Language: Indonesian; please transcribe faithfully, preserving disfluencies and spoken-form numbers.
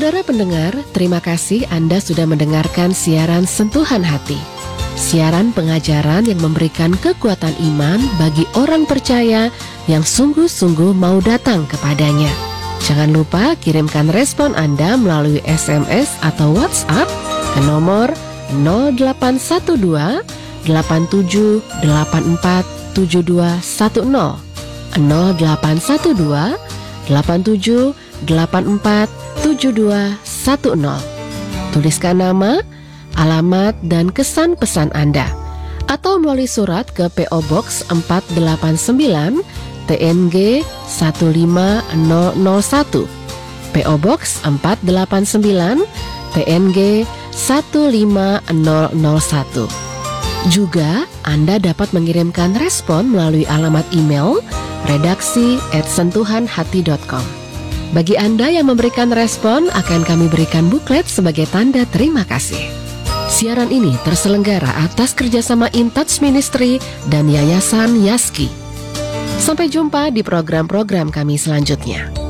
Saudara pendengar, terima kasih Anda sudah mendengarkan siaran Sentuhan Hati. Siaran pengajaran yang memberikan kekuatan iman bagi orang percaya yang sungguh-sungguh mau datang kepadanya. Jangan lupa kirimkan respon Anda melalui S M S atau WhatsApp ke nomor nol delapan satu dua delapan tujuh delapan empat tujuh dua satu nol nol delapan satu dua delapan tujuh delapan empat tujuh dua satu nol. Tuliskan nama, alamat, dan kesan pesan Anda, atau melalui surat ke P O Box empat delapan sembilan T N G satu lima nol nol satu, P O Box empat delapan sembilan T N G satu lima nol nol satu. Juga Anda dapat mengirimkan respon melalui alamat email redaksi at sentuhanhati dot com. Bagi Anda yang memberikan respon, akan kami berikan buklet sebagai tanda terima kasih. Siaran ini terselenggara atas kerjasama InTouch Ministry dan Yayasan Yaski. Sampai jumpa di program-program kami selanjutnya.